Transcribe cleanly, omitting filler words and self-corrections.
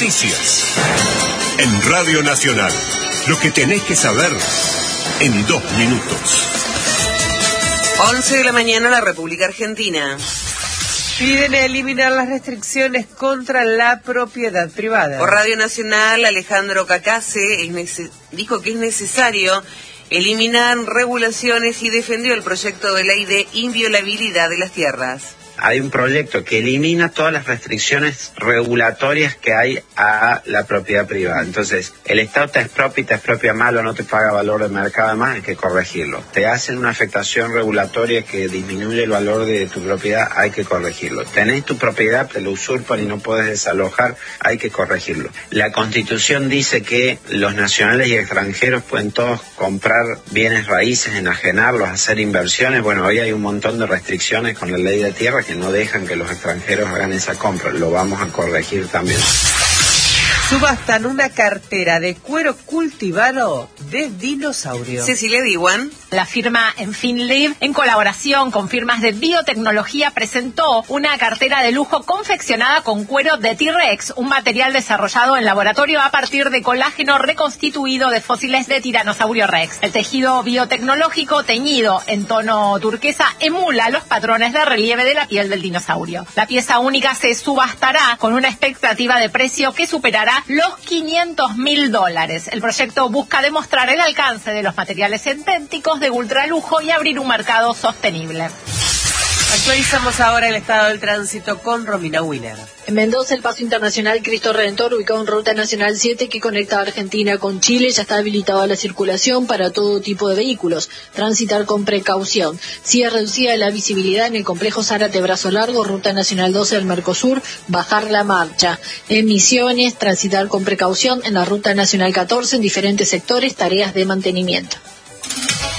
Noticias. En Radio Nacional. Lo que tenés que saber en 2 minutos. 11 de la mañana, la República Argentina. Piden eliminar las restricciones contra la propiedad privada. Por Radio Nacional, Alejandro Cacase dijo que es necesario eliminar regulaciones y defendió el proyecto de ley de inviolabilidad de las tierras. Hay un proyecto que elimina todas las restricciones regulatorias que hay a la propiedad privada. Entonces, el Estado te expropia malo, no te paga valor de mercado, además hay que corregirlo. Te hacen una afectación regulatoria que disminuye el valor de tu propiedad, hay que corregirlo. Tenés tu propiedad, te lo usurpan y no puedes desalojar, hay que corregirlo. La Constitución dice que los nacionales y extranjeros pueden todos comprar bienes raíces, enajenarlos, hacer inversiones. Bueno, hoy hay un montón de restricciones con la ley de tierra que no dejan que los extranjeros hagan esa compra. Lo vamos a corregir también. Subastan una cartera de cuero cultivado de dinosaurio. Cecilia Diwan. La firma Enfinlive, en colaboración con firmas de biotecnología, presentó una cartera de lujo confeccionada con cuero de T-Rex, un material desarrollado en laboratorio a partir de colágeno reconstituido de fósiles de Tiranosaurio Rex. El tejido biotecnológico, teñido en tono turquesa, emula los patrones de relieve de la piel del dinosaurio. La pieza única se subastará con una expectativa de precio que superará los $500.000. El proyecto busca demostrar el alcance de los materiales sintéticos de ultralujo y abrir un mercado sostenible. Actualizamos ahora el estado del tránsito con Romina Wiener. En Mendoza, el paso internacional Cristo Redentor, ubicado en Ruta Nacional 7, que conecta a Argentina con Chile, ya está habilitado a la circulación para todo tipo de vehículos. Transitar con precaución. Sigue reducida la visibilidad en el complejo Zárate Brazo Largo, Ruta Nacional 12 del Mercosur, bajar la marcha. En Misiones, transitar con precaución en la Ruta Nacional 14, en diferentes sectores, tareas de mantenimiento.